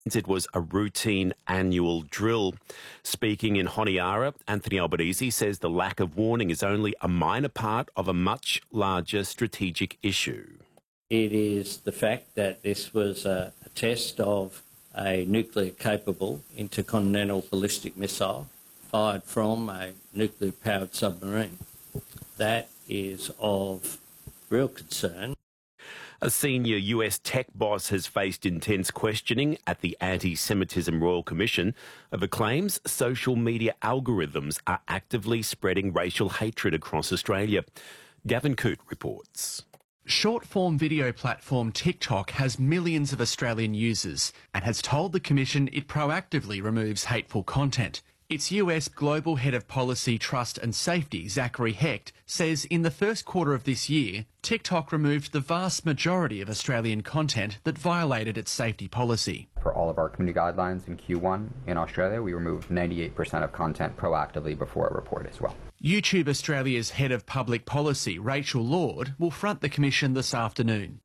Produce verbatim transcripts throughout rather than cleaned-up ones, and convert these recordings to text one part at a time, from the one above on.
It was a routine annual drill. Speaking in Honiara, Anthony Albanese says the lack of warning is only a minor part of a much larger strategic issue. It is the fact that this was a, a test of a nuclear-capable intercontinental ballistic missile fired from a nuclear-powered submarine. That is of real concern. A senior U S tech boss has faced intense questioning at the Anti-Semitism Royal Commission over claims social media algorithms are actively spreading racial hatred across Australia. Gavin Coote reports. Short-form video platform TikTok has millions of Australian users and has told the Commission it proactively removes hateful content. Its U S Global Head of Policy, Trust and Safety, Zachary Hecht, says in the first quarter of this year, TikTok removed the vast majority of Australian content that violated its safety policy. For all of our community guidelines in Q one in Australia, we removed ninety-eight percent of content proactively before a report as well. YouTube Australia's Head of Public Policy, Rachel Lord, will front the Commission this afternoon.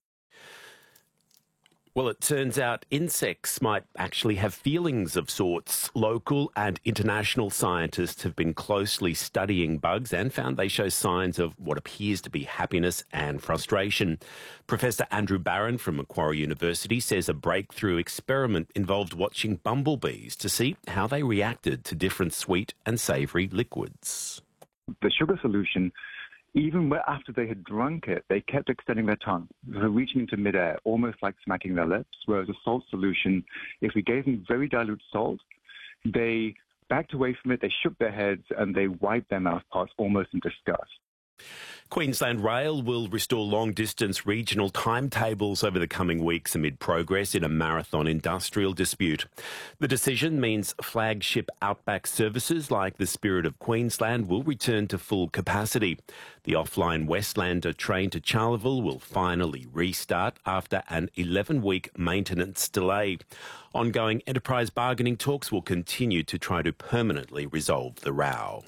Well, it turns out insects might actually have feelings of sorts. Local and international scientists have been closely studying bugs and found they show signs of what appears to be happiness and frustration. Professor Andrew Barron from Macquarie University says a breakthrough experiment involved watching bumblebees to see how they reacted to different sweet and savoury liquids. The sugar solution, even after they had drunk it, they kept extending their tongue, so reaching into midair, almost like smacking their lips, whereas a salt solution, if we gave them very dilute salt, they backed away from it, they shook their heads, and they wiped their mouth parts almost in disgust. Queensland Rail will restore long-distance regional timetables over the coming weeks amid progress in a marathon industrial dispute. The decision means flagship outback services like the Spirit of Queensland will return to full capacity. The offline Westlander train to Charleville will finally restart after an eleven-week maintenance delay. Ongoing enterprise bargaining talks will continue to try to permanently resolve the row.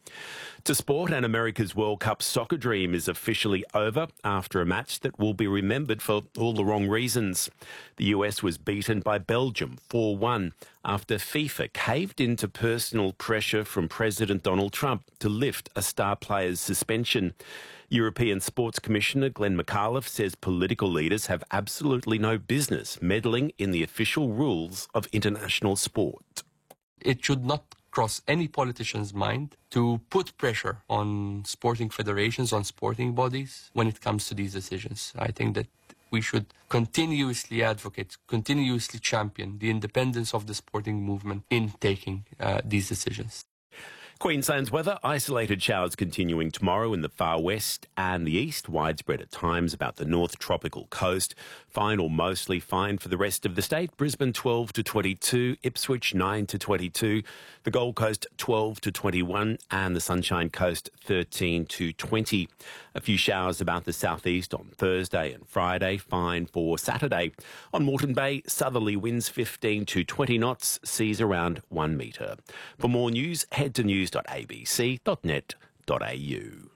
To sport, and America's World Cup soccer dream is officially over after a match that will be remembered for all the wrong reasons. The U S was beaten by Belgium four one after FIFA caved into personal pressure from President Donald Trump to lift a star player's suspension. European Sports Commissioner Glenn McAuliffe says political leaders have absolutely no business meddling in the official rules of international sport. It should not cross any politician's mind to put pressure on sporting federations, on sporting bodies when it comes to these decisions. I think that we should continuously advocate, continuously champion the independence of the sporting movement in taking uh, these decisions. Queensland's weather, isolated showers continuing tomorrow in the far west and the east, widespread at times about the north tropical coast. Fine or mostly fine for the rest of the state. Brisbane twelve to twenty-two, Ipswich nine to twenty-two, the Gold Coast twelve to twenty-one and the Sunshine Coast thirteen to twenty. A few showers about the southeast on Thursday and Friday, fine for Saturday. On Moreton Bay, southerly winds fifteen to twenty knots, seas around one metre. For more news, head to news dot a b c dot net dot a u.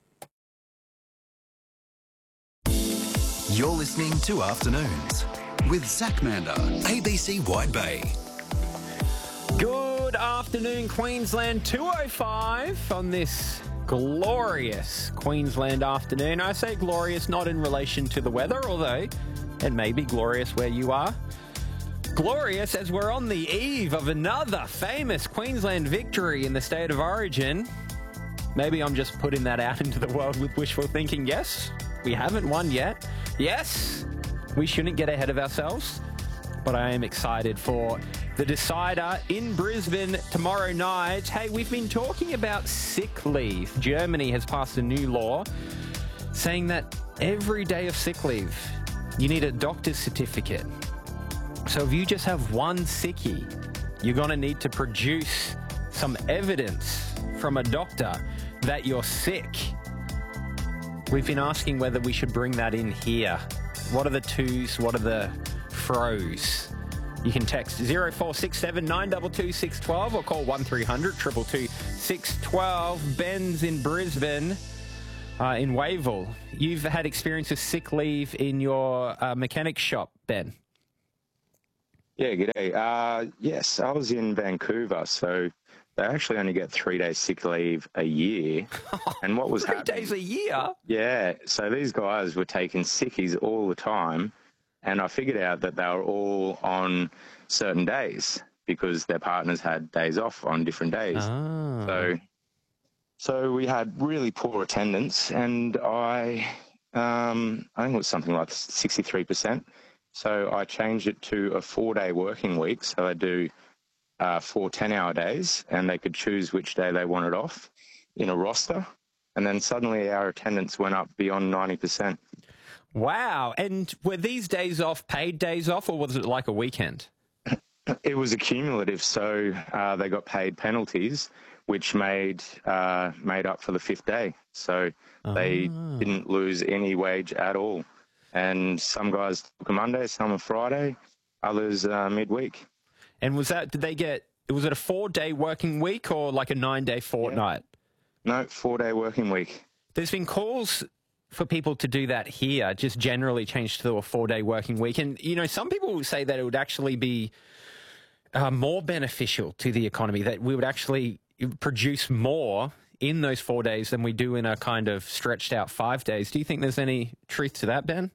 You're listening to Afternoons with Zach Mander, A B C Wide Bay. Good afternoon, Queensland. two oh five on this glorious Queensland afternoon. I say glorious not in relation to the weather, although it may be glorious where you are. Glorious as we're on the eve of another famous Queensland victory in the State of Origin. Maybe I'm just putting that out into the world with wishful thinking. Yes, we haven't won yet. Yes, we shouldn't get ahead of ourselves. But I am excited for the decider in Brisbane tomorrow night. Hey, we've been talking about sick leave. Germany has passed a new law saying that every day of sick leave, you need a doctor's certificate. So if you just have one sickie, you're going to need to produce some evidence from a doctor that you're sick. We've been asking whether we should bring that in here. What are the twos? What are the fro's? You can text zero four six seven nine two two six one two or call one three hundred two two two six one two. Ben's in Brisbane, uh, in Wavell. You've had experience with sick leave in your uh, mechanic shop, Ben. Yeah, g'day. Uh, yes, I was in Vancouver, so they actually only get three days sick leave a year. And what was Three happening? days a year? Yeah, so these guys were taking sickies all the time, and I figured out that they were all on certain days because their partners had days off on different days. Ah. So, so we had really poor attendance, and I, um, I think it was something like sixty-three percent. So I changed it to a four-day working week. So they do uh, four ten-hour days, and they could choose which day they wanted off in a roster. And then suddenly our attendance went up beyond ninety percent. Wow. And were these days off paid days off, or was it like a weekend? It was accumulative. So uh, they got paid penalties, which made uh, made up for the fifth day. So they Ah. didn't lose any wage at all. And some guys took a Monday, some a Friday, others uh, midweek. And was that, did they get, was it a four-day working week or like a nine-day fortnight? No, four-day working week. There's been calls for people to do that here, just generally change to a four-day working week. And, you know, some people will say that it would actually be uh, more beneficial to the economy, that we would actually produce more in those four days than we do in a kind of stretched out five days. Do you think there's any truth to that, Ben?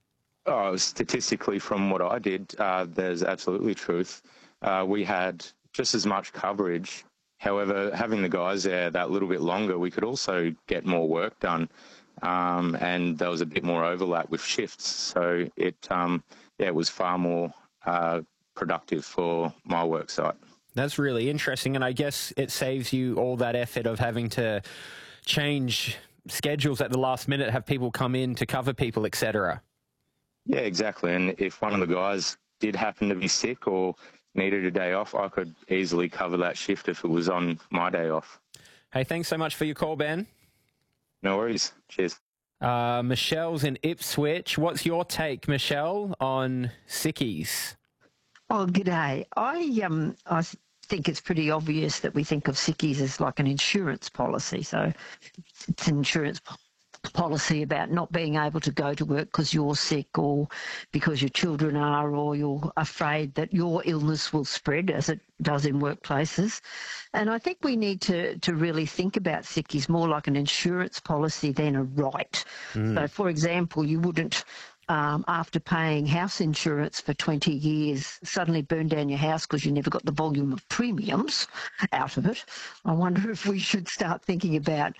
Oh, statistically, from what I did, uh, there's absolutely truth. Uh, we had just as much coverage. However, having the guys there that little bit longer, we could also get more work done. Um, and there was a bit more overlap with shifts. So it, um, yeah, it was far more uh, productive for my work site. That's really interesting. And I guess it saves you all that effort of having to change schedules at the last minute, have people come in to cover people, et cetera. Yeah, exactly. And if one of the guys did happen to be sick or needed a day off, I could easily cover that shift if it was on my day off. Hey, thanks so much for your call, Ben. No worries. Cheers. Uh, Michelle's in Ipswich. What's your take, Michelle, on sickies? Oh, g'day. I um I think it's pretty obvious that we think of sickies as like an insurance policy. So it's an insurance po- policy about not being able to go to work because you're sick or because your children are, or you're afraid that your illness will spread, as it does in workplaces. And I think we need to, to really think about sickies more like an insurance policy than a right. Mm. So, for example, you wouldn't Um, after paying house insurance for twenty years, suddenly burn down your house because you never got the volume of premiums out of it. I wonder if we should start thinking about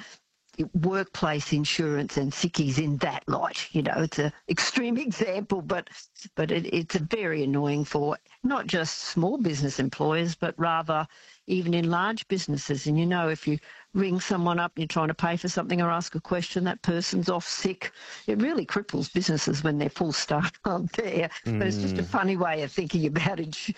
workplace insurance and sickies in that light. You know, it's an extreme example, but but it, it's a very annoying for not just small business employers, but rather even in large businesses. And, you know, if you ring someone up and you're trying to pay for something or ask a question, that person's off sick, it really cripples businesses when their full staff aren't there. Mm. But it's just a funny way of thinking about ins-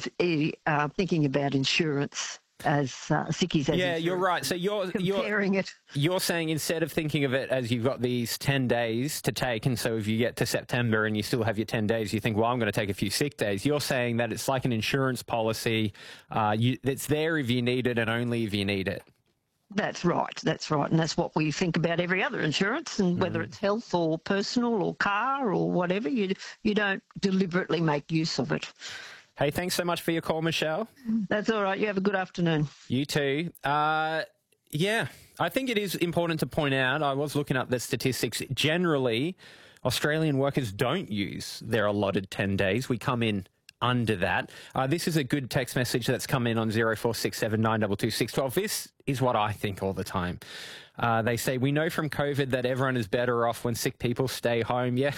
uh, thinking about insurance as uh, sickies. As yeah, you're right. So you're comparing you're, it. You're saying instead of thinking of it as you've got these ten days to take, and so if you get to September and you still have your ten days, you think, well, I'm going to take a few sick days. You're saying that it's like an insurance policy. Uh, you, it's there if you need it and only if you need it. That's right. That's right. And that's what we think about every other insurance, and whether Mm. it's health or personal or car or whatever, you you don't deliberately make use of it. Hey, thanks so much for your call, Michelle. That's all right. You have a good afternoon. You too. Uh, yeah, I think it is important to point out, I was looking up the statistics. Generally, Australian workers don't use their allotted ten days. We come in under that. Uh, this is a good text message that's come in on zero four six seven nine two two six one two. This is what I think all the time. Uh, they say, we know from COVID that everyone is better off when sick people stay home. Yeah,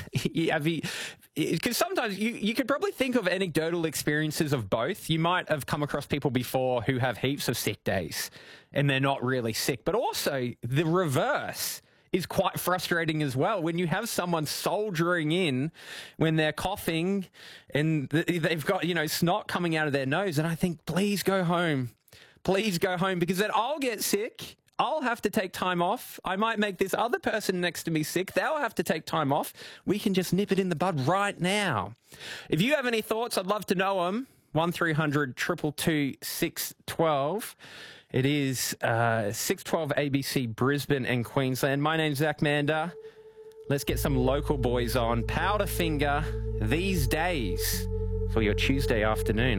because sometimes you, you could probably think of anecdotal experiences of both. You might have come across people before who have heaps of sick days and they're not really sick. But also the reverse is quite frustrating as well. When you have someone soldiering in when they're coughing and they've got, you know, snot coming out of their nose. And I think, please go home. Please go home, because then I'll get sick. I'll have to take time off. I might make this other person next to me sick. They'll have to take time off. We can just nip it in the bud right now. If you have any thoughts, I'd love to know them. one three hundred two two two six one two. It is uh, six twelve A B C Brisbane and Queensland. My name's Zach Mander. Let's get some local boys on. Powderfinger, These Days, for your Tuesday afternoon.